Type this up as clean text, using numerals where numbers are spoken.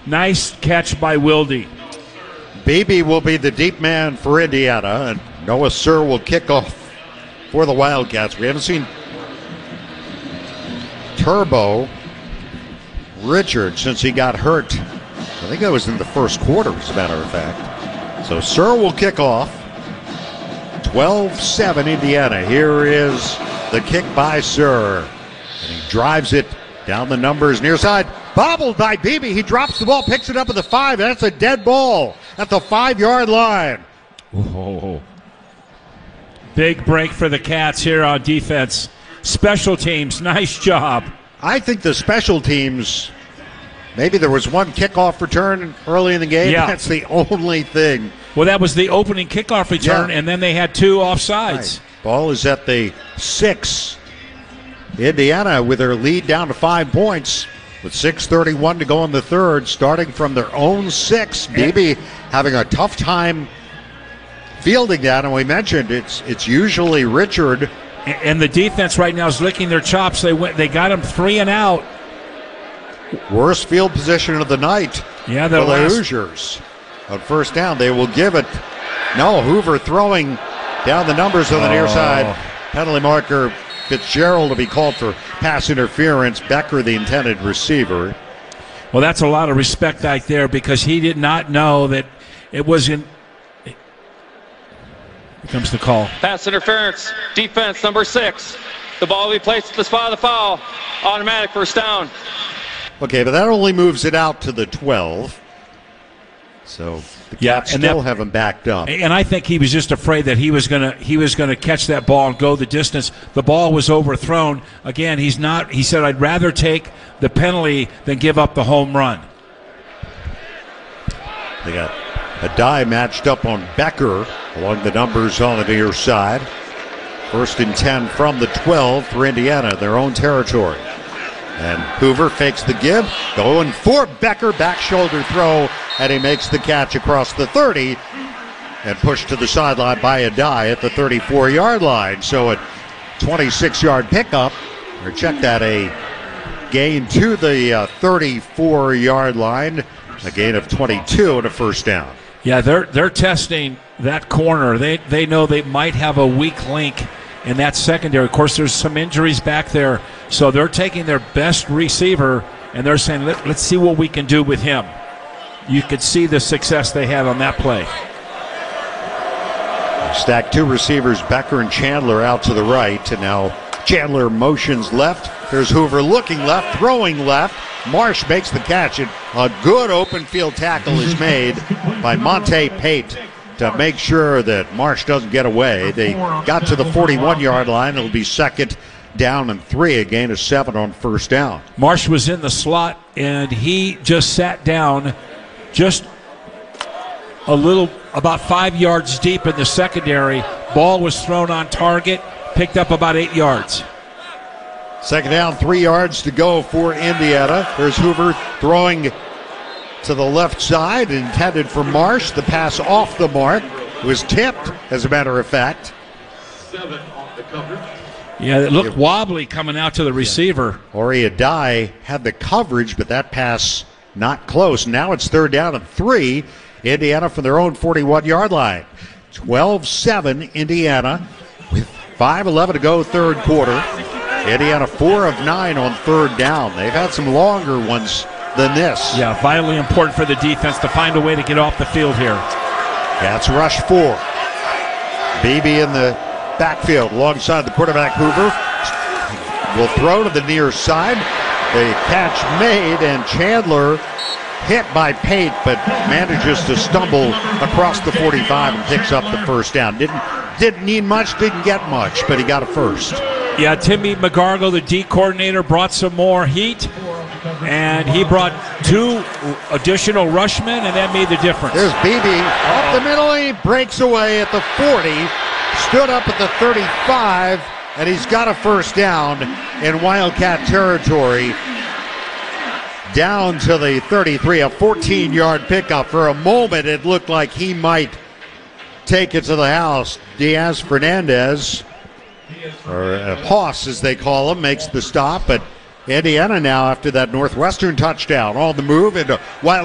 Nice catch by Wilde. Beebe will be the deep man for Indiana, and Noah Sir will kick off for the Wildcats. We haven't seen Turbo Richard since he got hurt. I think that was in the first quarter, as a matter of fact. So Sir will kick off. 12-7 Indiana. Here is the kick by Sir. And he drives it down the numbers near side. Bobbled by Beebe. He drops the ball, picks it up at the 5. That's a dead ball at the 5-yard line. Oh. Big break for the Cats here on defense. Special teams, nice job. I think the special teams, maybe there was one kickoff return early in the game. Yeah. That's the only thing. Well, that was the opening kickoff return, and then they had 2 offsides. Right. Ball is at the 6. Indiana with their lead down to 5 points with 6:31 to go in the third, starting from their own 6. Beebe having a tough time fielding that, and we mentioned it's usually Richard. And the defense right now is licking their chops. They got him 3 and out. Worst field position of the night for the Hoosiers. On first down, they will give it. No, Hoover throwing down the numbers on the near side. Penalty marker Fitzgerald to be called for pass interference. Becker, the intended receiver. Well, that's a lot of respect right there because he did not know that it was in. Here comes the call. Pass interference. Defense number 6. The ball will be placed at the spot of the foul. Automatic first down. Okay, but that only moves it out to the 12. So the Cats still have him backed up. And I think he was just afraid that he was gonna catch that ball and go the distance. The ball was overthrown. Again, he said, I'd rather take the penalty than give up the home run. They got a die matched up on Becker along the numbers on the near side. 1st and 10 from the 12 for Indiana, their own territory. And Hoover fakes the give, going for Becker, back shoulder throw, and he makes the catch across the 30 and pushed to the sideline by a die at the 34-yard line. So a 26-yard pickup, or check that, a gain to the 34-yard line, a gain of 22 and a first down. Yeah, they're testing that corner. They know they might have a weak link in that secondary. Of course, there's some injuries back there, so they're taking their best receiver and they're saying, let's see what we can do with him. You could see the success they had on that play. Stack 2 receivers, Becker and Chandler out to the right, and now Chandler motions left. There's Hoover looking left, throwing left. Marsh makes the catch, and a good open field tackle is made by Monte Pate to make sure that Marsh doesn't get away. They got to the 41-yard line. It'll be 2nd down and 3, a gain of 7 on first down. Marsh was in the slot, and he just sat down just a little, about 5 yards deep in the secondary. Ball was thrown on target, picked up about 8 yards. 2nd down, 3 yards to go for Indiana. There's Hoover throwing to the left side, intended for Marsh. The pass off the mark was tipped, as a matter of fact. 7 off the coverage. Yeah, it looked wobbly coming out to the receiver. Ori Adai had the coverage, but that pass not close. Now it's 3rd down and 3. Indiana from their own 41-yard line. 12-7 Indiana with 5:11 to go, third quarter. Indiana 4 of 9 on 3rd down. They've had some longer ones than this. Yeah, vitally important for the defense to find a way to get off the field here. Cats rush 4. Beebe in the backfield alongside the quarterback Hoover. Will throw to the near side. The catch made, and Chandler hit by Pate, but manages to stumble across the 45 and picks up the first down. Didn't need much, didn't get much, but he got a first. Yeah, Timmy McGargle, the D coordinator, brought some more heat, and he brought 2 additional rushmen, and that made the difference. There's Beebe up the middle, and he breaks away at the 40, stood up at the 35, and he's got a first down in Wildcat territory. Down to the 33, a 14-yard pickup. For a moment, it looked like he might take it to the house. Diaz Fernandez, or Hoss as they call him, makes the stop. But Indiana now, after that Northwestern touchdown, on the move into Wild